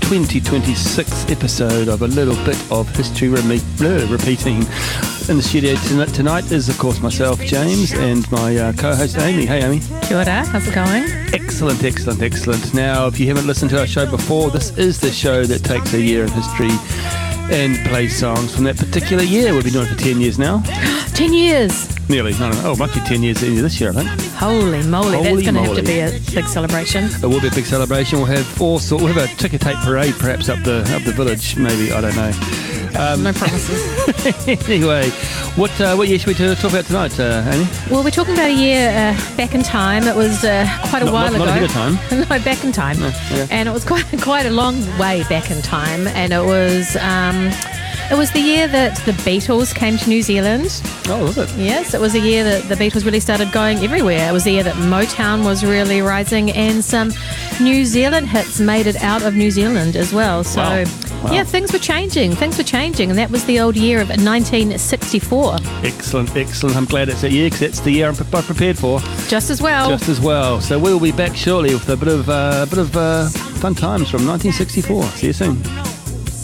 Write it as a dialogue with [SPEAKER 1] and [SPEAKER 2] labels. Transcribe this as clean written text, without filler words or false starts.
[SPEAKER 1] 2026 episode of A Little Bit of History repeating. In the studio tonight is, of course, myself, James, and my co-host, Amy. Hey, Amy.
[SPEAKER 2] Kia ora, how's it going?
[SPEAKER 1] Excellent. Now, if you haven't listened to our show before, this is the show that takes a year in history and plays songs from that particular year. We've been doing it for 10 years now.
[SPEAKER 2] 10 years!
[SPEAKER 1] Nearly. No. Oh, might be 10 years this year, I think.
[SPEAKER 2] Holy moly, that's going to have to be a big celebration.
[SPEAKER 1] It will be a big celebration. We'll have we'll have a ticker tape parade perhaps up the village, maybe, I don't know.
[SPEAKER 2] No promises.
[SPEAKER 1] Anyway, what year should we talk about tonight, Amy?
[SPEAKER 2] Well, we're talking about a year back in time. It was quite a while ago.
[SPEAKER 1] Not ahead of time.
[SPEAKER 2] No, back in time.
[SPEAKER 1] Yeah.
[SPEAKER 2] And it was quite a long way back in time. And it was the year that the Beatles came to New Zealand.
[SPEAKER 1] Oh, was it?
[SPEAKER 2] Yes, it was a year that the Beatles really started going everywhere. It was the year that Motown was really rising, and some New Zealand hits made it out of New Zealand as well. So,
[SPEAKER 1] Wow.
[SPEAKER 2] yeah, things were changing, and that was the old year of 1964.
[SPEAKER 1] Excellent. I'm glad it's that year, because that's the year I'm prepared for.
[SPEAKER 2] Just as well.
[SPEAKER 1] So we'll be back shortly with a bit of fun times from 1964. See you soon.